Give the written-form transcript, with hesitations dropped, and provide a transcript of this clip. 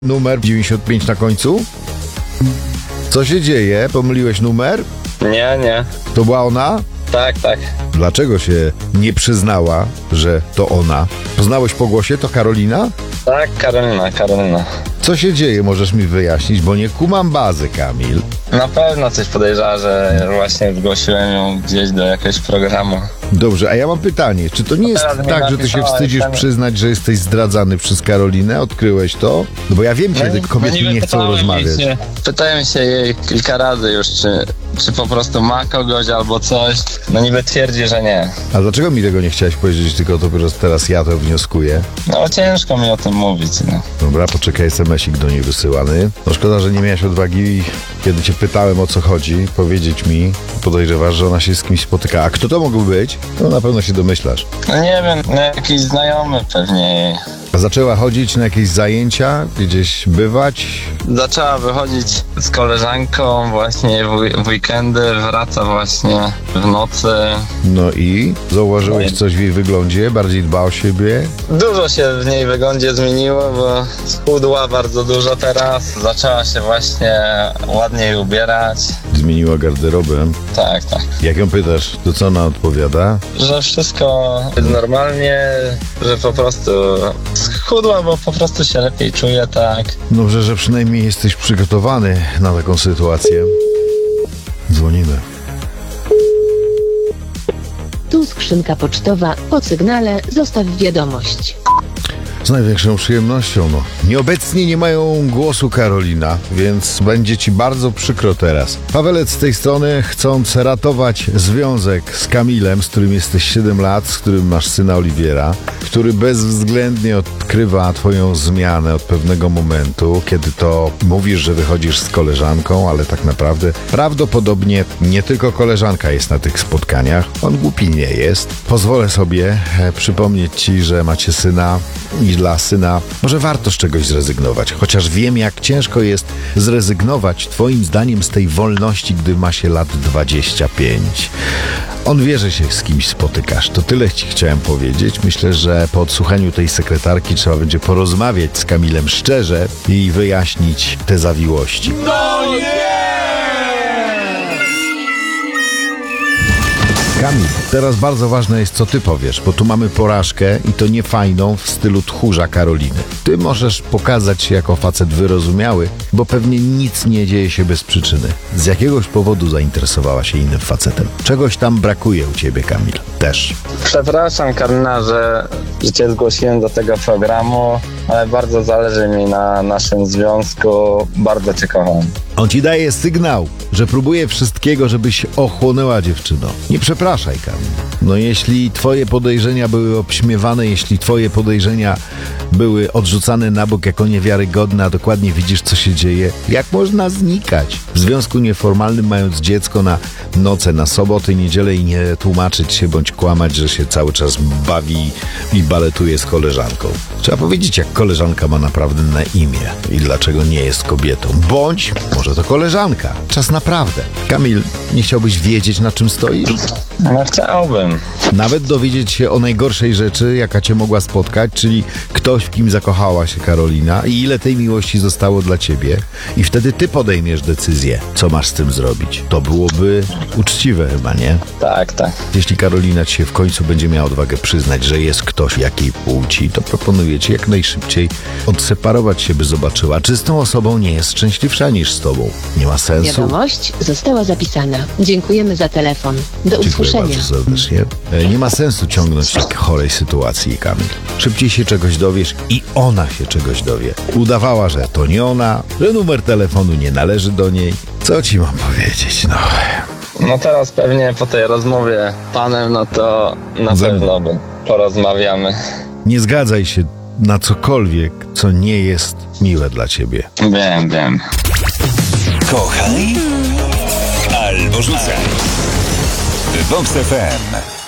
Numer 95 na końcu? Co się dzieje? Pomyliłeś numer? Nie. To była ona? Tak. Dlaczego się nie przyznała, że to ona? Poznałeś po głosie? To Karolina? Tak, Karolina. Co się dzieje? Możesz mi wyjaśnić, bo nie kumam bazy, Kamil. Na pewno coś podejrzała, że właśnie zgłosiłem ją gdzieś do jakiegoś programu. Dobrze, a ja mam pytanie. Czy to nie jest Teraz mi tak, że ty się napisała, wstydzisz jestem- przyznać, że jesteś zdradzany przez Karolinę? Odkryłeś to? No bo ja wiem, kiedy kobiety niby nie chcą pytałem rozmawiać. jej Pytałem się jej kilka razy już, czy po prostu ma kogoś albo coś. No niby twierdzi, że nie. A dlaczego mi tego nie chciałeś powiedzieć, tylko dopiero teraz ja to wnioskuję? No ciężko mi o tym mówić, no. Dobra, poczekaj, SMS-ik do niej wysyłany. No szkoda, że nie miałeś odwagi, kiedy cię pytałem, o co chodzi, powiedzieć mi. Podejrzewasz, że ona się z kimś spotyka. A kto to mógłby być? No na pewno się domyślasz. No nie wiem, no jakiś znajomy pewnie jej. A zaczęła chodzić na jakieś zajęcia, gdzieś bywać. Zaczęła wychodzić z koleżanką właśnie w weekendy, wraca właśnie w nocy. No i zauważyłeś coś w jej wyglądzie? Bardziej dba o siebie? Dużo się w niej wyglądzie zmieniło, bo schudła bardzo dużo teraz. Zaczęła się właśnie ładniej ubierać. Zmieniła garderobę. Tak. Jak ją pytasz, to co ona odpowiada? Że wszystko jest normalnie, że po prostu schudła, bo po prostu się lepiej czuje, tak. Dobrze, że przynajmniej jesteś przygotowany na taką sytuację. Dzwonimy. Tu skrzynka pocztowa. Po sygnale zostaw wiadomość. Z największą przyjemnością, no. Nieobecni nie mają głosu, Karolina, więc będzie ci bardzo przykro teraz. Pawelec z tej strony, chcąc ratować związek z Kamilem, z którym jesteś 7 lat, z którym masz syna Oliwiera, który bezwzględnie odkrywa twoją zmianę od pewnego momentu, kiedy to mówisz, że wychodzisz z koleżanką, ale tak naprawdę prawdopodobnie nie tylko koleżanka jest na tych spotkaniach. On głupi nie jest. Pozwolę sobie przypomnieć ci, że macie syna i dla syna może warto z czegoś zrezygnować. Chociaż wiem, jak ciężko jest zrezygnować, twoim zdaniem, z tej wolności, gdy ma się lat 25. On wie, że się z kimś spotykasz. To tyle ci chciałem powiedzieć. Myślę, że po odsłuchaniu tej sekretarki trzeba będzie porozmawiać z Kamilem szczerze i wyjaśnić te zawiłości. Kamil, teraz bardzo ważne jest, co ty powiesz, bo tu mamy porażkę i to nie fajną w stylu tchórza Karoliny. Ty możesz pokazać się jako facet wyrozumiały, bo pewnie nic nie dzieje się bez przyczyny. Z jakiegoś powodu zainteresowała się innym facetem. Czegoś tam brakuje u ciebie, Kamil. Też. Przepraszam, Karolina, że cię zgłosiłem do tego programu, ale bardzo zależy mi na naszym związku. Bardzo cię kocham. On ci daje sygnał, że próbuje wszystkiego, żebyś ochłonęła, dziewczyno. Nie przepraszaj, Kamil. No jeśli twoje podejrzenia były obśmiewane, jeśli twoje podejrzenia były odrzucane na bok jako niewiarygodne, a dokładnie widzisz, co się dzieje, jak można znikać w związku nieformalnym, mając dziecko na noce, na soboty, niedzielę i nie tłumaczyć się bądź kłamać, że się cały czas bawi i baletuje z koleżanką. Trzeba powiedzieć, jak koleżanka ma naprawdę na imię i dlaczego nie jest kobietą. Bądź może to koleżanka. Czas naprawdę. Kamil, nie chciałbyś wiedzieć, na czym stoisz? No chciałbym. Nawet dowiedzieć się o najgorszej rzeczy, jaka cię mogła spotkać, czyli ktoś, w kim zakochała się Karolina i ile tej miłości zostało dla ciebie. I wtedy ty podejmiesz decyzję, co masz z tym zrobić. To byłoby uczciwe chyba, nie? Tak. Jeśli Karolina ci się w końcu będzie miała odwagę przyznać, że jest ktoś jakiej płci, to proponuję ci jak najszybciej odseparować się, by zobaczyła, czy z tą osobą nie jest szczęśliwsza niż z tobą. Nie ma sensu. Wiadomość została zapisana. Dziękujemy za telefon. Do Dziękuję usłyszenia. bardzo serdecznie. Nie ma sensu ciągnąć tak chorej sytuacji, Kamil. Szybciej się czegoś dowiesz i ona się czegoś dowie. Udawała, że to nie ona, że numer telefonu nie należy do niej. Co ci mam powiedzieć, no. No teraz pewnie po tej rozmowie z panem, no to na Ze pewno porozmawiamy. Nie zgadzaj się na cokolwiek, co nie jest miłe dla ciebie. Wiem. Kochaj albo rzucaj. Vox FM.